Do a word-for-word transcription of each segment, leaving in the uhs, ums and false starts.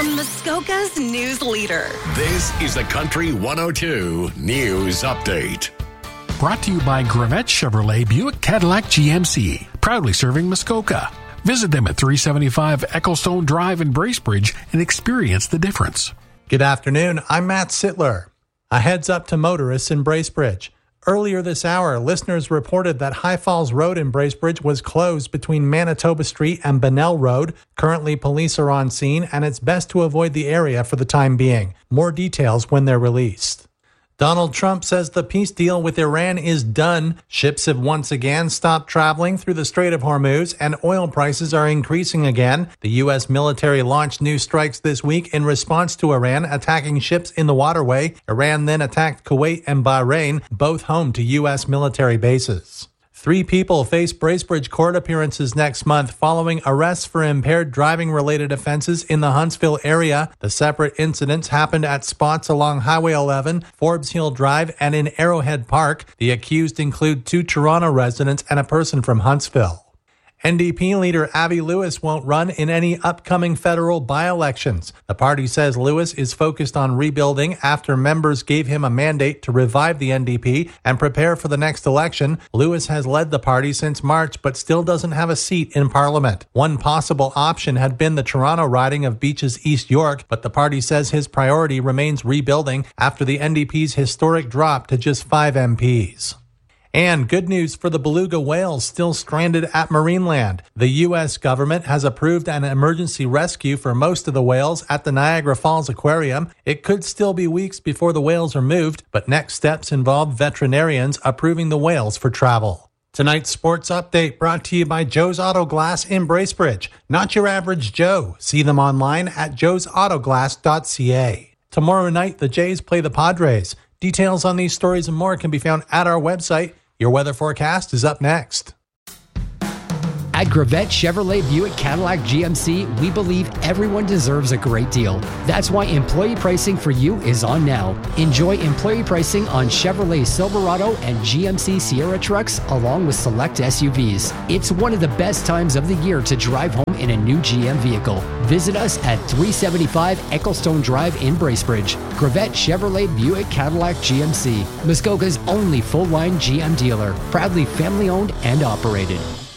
from Muskoka's news leader. This is the Country one oh two News Update. Brought to you by Gravette Chevrolet Buick Cadillac G M C, proudly serving Muskoka. Visit them at three seventy-five Ecclestone Drive in Bracebridge and experience the difference. Good afternoon, I'm Matt Sittler. A heads up to motorists in Bracebridge. Earlier this hour, listeners reported that High Falls Road in Bracebridge was closed between Manitoba Street and Bunnell Road. Currently, police are on scene, and it's best to avoid the area for the time being. More details when they're released. Donald Trump says the peace deal with Iran is done. Ships have once again stopped traveling through the Strait of Hormuz, and oil prices are increasing again. The U S military launched new strikes this week in response to Iran attacking ships in the waterway. Iran then attacked Kuwait and Bahrain, both home to U S military bases. Three people face Bracebridge court appearances next month following arrests for impaired driving-related offenses in the Huntsville area. The separate incidents happened at spots along Highway eleven, Forbes Hill Drive, and in Arrowhead Park. The accused include two Toronto residents and a person from Huntsville. N D P leader Avi Lewis won't run in any upcoming federal by-elections. The party says Lewis is focused on rebuilding after members gave him a mandate to revive the N D P and prepare for the next election. Lewis has led the party since March but still doesn't have a seat in Parliament. One possible option had been the Toronto riding of Beaches East York, but the party says his priority remains rebuilding after the N D P's historic drop to just five M Ps. And good news for the beluga whales still stranded at Marineland. The U S government has approved an emergency rescue for most of the whales at the Niagara Falls Aquarium. It could still be weeks before the whales are moved, but next steps involve veterinarians approving the whales for travel. Tonight's sports update brought to you by Joe's Auto Glass in Bracebridge. Not your average Joe. See them online at joes auto glass dot c a. Tomorrow night, the Jays play the Padres. Details on these stories and more can be found at our website. Your weather forecast is up next. At Gravette Chevrolet Buick Cadillac G M C, we believe everyone deserves a great deal. That's why employee pricing for you is on now. Enjoy employee pricing on Chevrolet Silverado and G M C Sierra trucks, along with select S U Vs. It's one of the best times of the year to drive home in a new G M vehicle. Visit us at three seventy-five Ecclestone Drive in Bracebridge. Gravette Chevrolet Buick Cadillac G M C, Muskoka's only full-line G M dealer. Proudly family-owned and operated.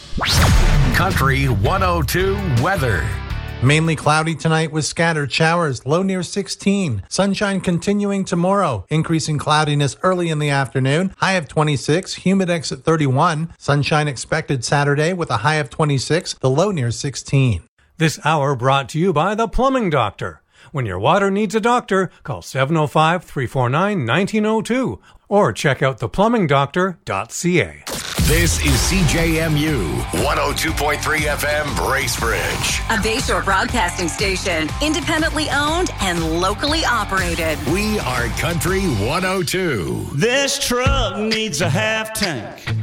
Country one oh two weather. Mainly cloudy tonight with scattered showers, low near sixteen. Sunshine continuing tomorrow, increasing cloudiness early in the afternoon, high of twenty-six, humidex at thirty-one. Sunshine expected Saturday with a high of twenty-six, the low near sixteen. This hour brought to you by The Plumbing Doctor. When your water needs a doctor, call seven oh five, three four nine, one nine oh two or check out the plumbing doctor dot c a. This is C J M U one oh two point three F M Bracebridge. A Bayshore broadcasting station, independently owned and locally operated. We are Country one oh two. This truck needs a half tank.